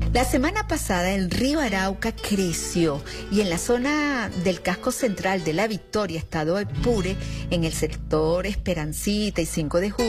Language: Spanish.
La semana pasada el río Arauca creció y en la zona del casco central de La Victoria, estado Apure, en el sector Esperancita y 5 de Julio,